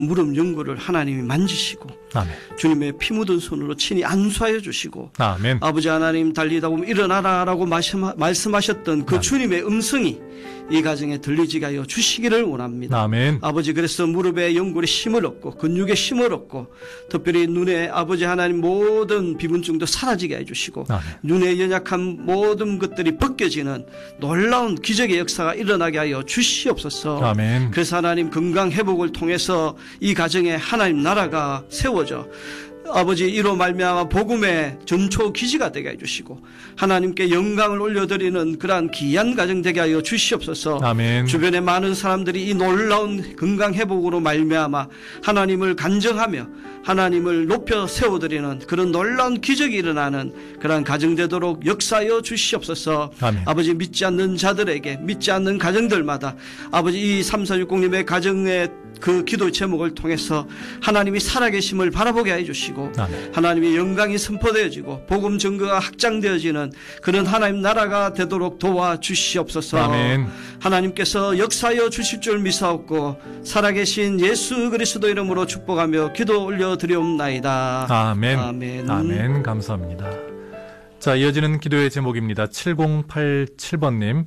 무릎 연골을 하나님이 만지시고 아멘. 주님의 피 묻은 손으로 친히 안수하여 주시고 아멘. 아버지 하나님 달리다 보면 일어나라라고 말씀하셨던 그 아멘. 주님의 음성이 이 가정에 들리지게 하여 주시기를 원합니다. 아멘. 아버지 그래서 무릎에 연골에 힘을 얻고 근육에 힘을 얻고 특별히 눈에 아버지 하나님 모든 비분증도 사라지게 해주시고 아멘. 눈의 연약한 모든 것들이 벗겨지는 놀라운 기적의 역사가 일어나게 하여 주시옵소서. 아멘. 그래서 하나님 건강 회복을 통해서 이 가정에 하나님 나라가 세워져 아버지 이로 말미암아 복음의 전초 기지가 되게 해주시고 하나님께 영광을 올려드리는 그러한 귀한 가정 되게 하여 주시옵소서. 아멘. 주변에 많은 사람들이 이 놀라운 건강 회복으로 말미암아 하나님을 간증하며 하나님을 높여 세워드리는 그런 놀라운 기적이 일어나는 그러한 가정 되도록 역사하여 주시옵소서. 아멘. 아버지 믿지 않는 자들에게 믿지 않는 가정들마다 아버지 이 3460님의 가정의 그 기도 제목을 통해서 하나님이 살아계심을 바라보게 해주시고 아멘. 하나님의 영광이 선포되어지고 복음 증거가 확장되어지는 그런 하나님 나라가 되도록 도와주시옵소서. 아멘. 하나님께서 역사하여 주실 줄 믿사옵고 살아계신 예수 그리스도 이름으로 축복하며 기도 올려드리옵나이다. 아멘. 아멘. 아멘. 감사합니다. 자, 이어지는 기도의 제목입니다. 7087번님.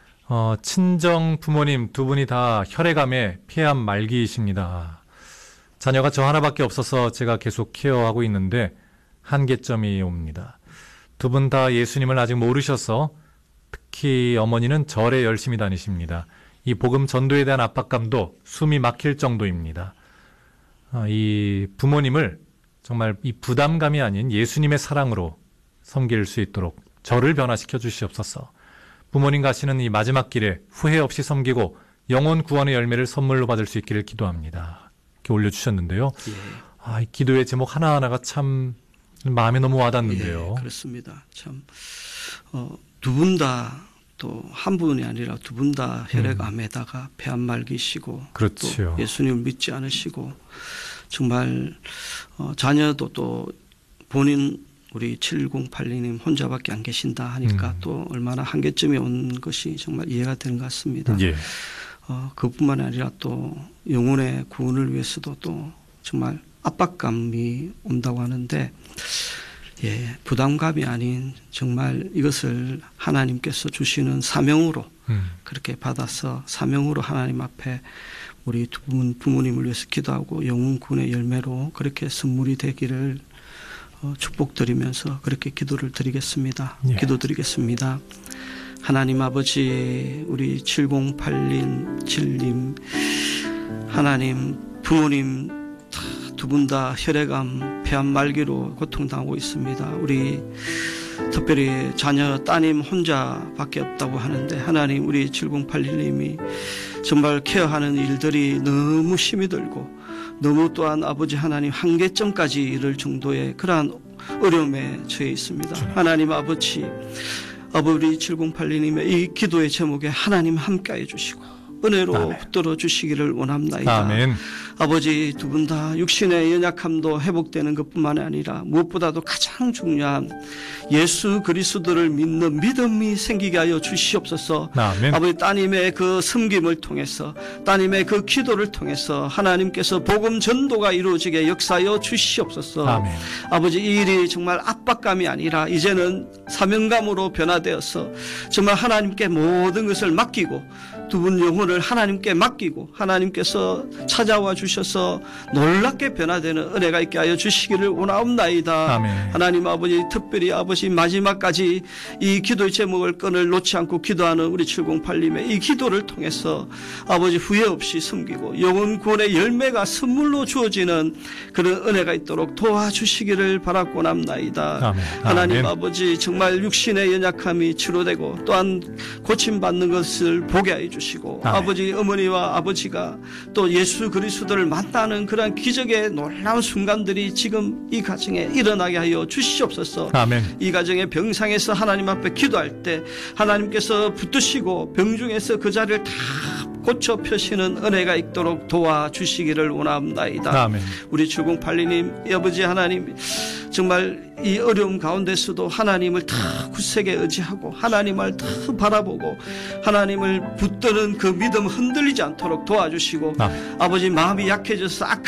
친정 부모님 두 분이 다 혈액암에 폐암 말기이십니다. 자녀가 저 하나밖에 없어서 제가 계속 케어하고 있는데 한계점이 옵니다. 두 분 다 예수님을 아직 모르셔서 특히 어머니는 절에 열심히 다니십니다. 이 복음 전도에 대한 압박감도 숨이 막힐 정도입니다. 이 부모님을 정말 이 부담감이 아닌 예수님의 사랑으로 섬길 수 있도록 저를 변화시켜 주시옵소서. 부모님 가시는 이 마지막 길에 후회 없이 섬기고 영혼 구원의 열매를 선물로 받을 수 있기를 기도합니다. 이렇게 올려주셨는데요. 예. 이 기도의 제목 하나하나가 참 마음에 너무 와닿는데요. 예, 그렇습니다. 참 두 분 다 또 한 분이 아니라 두 분 다 혈액암에다가 폐암 말기시고 그렇죠. 또 예수님을 믿지 않으시고 정말 자녀도 또 본인 우리 7082님 혼자밖에 안 계신다 하니까 또 얼마나 한계점이 온 것이 정말 이해가 되는 것 같습니다. 예. 그뿐만 아니라 또 영혼의 구원을 위해서도 또 정말 압박감이 온다고 하는데 예, 부담감이 아닌 정말 이것을 하나님께서 주시는 사명으로 그렇게 받아서 사명으로 하나님 앞에 우리 두 분 부모님을 위해서 기도하고 영혼 구원의 열매로 그렇게 선물이 되기를 축복드리면서 그렇게 기도를 드리겠습니다. 예. 기도드리겠습니다. 하나님 아버지 우리 7087님 하나님 부모님 두 분 다 혈액암 폐암 말기로 고통당하고 있습니다. 우리 특별히 자녀 따님 혼자밖에 없다고 하는데 하나님 우리 7081님이 정말 케어하는 일들이 너무 힘이 들고 너무 또한 아버지 하나님 한계점까지 이를 정도의 그러한 어려움에 처해 있습니다. 하나님 아버지 우리 7082님의 이 기도의 제목에 하나님 함께해 주시고 은혜로 아멘. 붙들어 주시기를 원합나이다. 아멘. 아버지 두 분 다 육신의 연약함도 회복되는 것뿐만 아니라 무엇보다도 가장 중요한 예수 그리스도를 믿는 믿음이 생기게 하여 주시옵소서. 아멘. 아버지 따님의 그 섬김을 통해서 따님의 그 기도를 통해서 하나님께서 복음 전도가 이루어지게 역사하여 주시옵소서. 아멘. 아버지 이 일이 정말 압박감이 아니라 이제는 사명감으로 변화되어서 정말 하나님께 모든 것을 맡기고 두 분 영혼을 하나님께 맡기고 하나님께서 찾아와 주셔서 놀랍게 변화되는 은혜가 있게 하여 주시기를 원하옵나이다. 아멘. 하나님 아버지 특별히 아버지 마지막까지 이 기도의 제목을 끈을 놓지 않고 기도하는 우리 7082님의 이 기도를 통해서 아버지 후회 없이 섬기고 영혼 구원의 열매가 선물로 주어지는 그런 은혜가 있도록 도와주시기를 바라고 남나이다. 아멘. 하나님 아멘. 아버지 정말 육신의 연약함이 치료되고 또한 고침받는 것을 보게 해 주시고 아멘. 아버지 어머니와 아버지가 또 예수 그리스도를 만나는 그러한 기적의 놀라운 순간들이 지금 이 가정에 일어나게 하여 주시옵소서. 아멘. 이 가정의 병상에서 하나님 앞에 기도할 때 하나님께서 붙드시고 병중에서 그 자리를 다 고쳐 펴시는 은혜가 있도록 도와주시기를 원합니다. 아멘. 우리 7082님, 아버지 하나님, 정말 이 어려움 가운데서도 하나님을 더 굳세게 의지하고 하나님을 더 바라보고 하나님을 붙드는 그 믿음 흔들리지 않도록 도와주시고 아버지 마음이 약해져서 악한